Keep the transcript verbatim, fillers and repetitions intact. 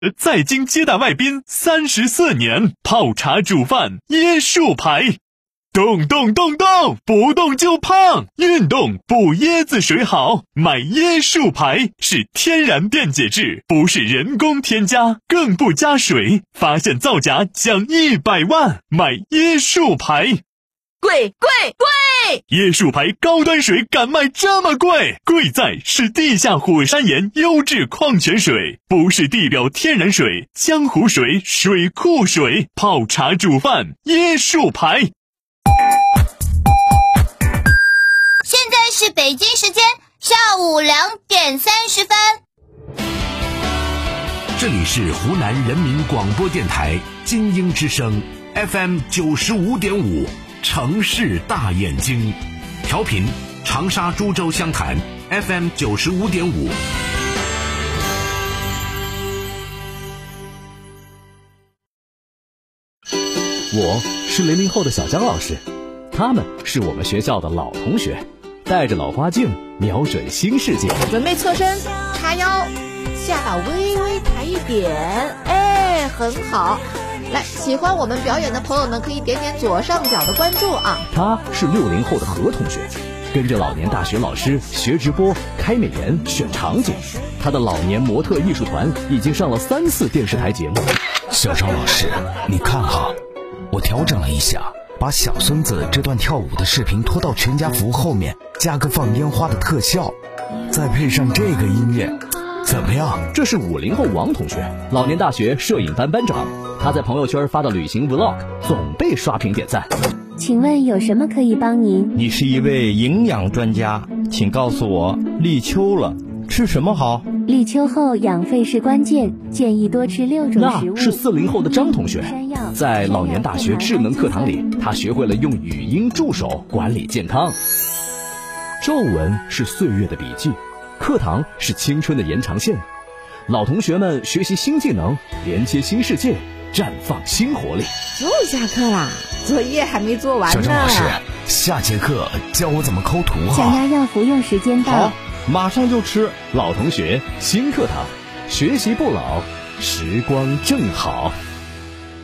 在京接待外宾三十四年，泡茶煮饭椰树牌。动动动动，不动就胖，运动补椰子水好，买椰树牌是天然电解质，不是人工添加，更不加水，发现造假奖一百万，买椰树牌。 贵贵贵！ 椰树牌高端水敢卖这么贵？贵在是地下火山岩优质矿泉水，不是地表天然水，江湖水、水库水，泡茶煮饭椰树牌。 现在是北京时间下午两点三十分。 这里是湖南人民广播电台金鹰之声 F M 九十五点五，城市大眼睛，调频长沙、株洲、湘潭 F M 九十五点五。 我是零零后的小江老师，他们是我们学校的老同学，带着老花镜瞄准新世界。 准备侧身，叉腰，下微微抬一点，哎，很好。来，喜欢我们表演的朋友们可以点点左上角的关注啊。 他是六零后的何同学，跟着老年大学老师学直播、开美颜、选场景。他的老年模特艺术团已经上了三次电视台节目。 小张老师，你看哈，我调整了一下，把小孙子这段跳舞的视频拖到全家福后面，加个放烟花的特效，再配上这个音乐，怎么样？ 这是五零后王同学，老年大学摄影班班长。他在朋友圈发的旅行 vlog 总被刷屏点赞。 请问有什么可以帮您？ 你是一位营养专家，请告诉我，立秋了，吃什么好？ 立秋后养肺是关键，建议多吃六种食物。 那是四零后的张同学，在老年大学智能课堂里，他学会了用语音助手管理健康。皱纹是岁月的笔记，课堂是青春的延长线。老同学们学习新技能，连接新世界，绽放新活力。 又下课啦，作业还没做完呢。 小张老师，下节课教我怎么抠图哈。 降压药服用时间到。 好，马上就吃。 老同学新课堂，学习不老，时光正好。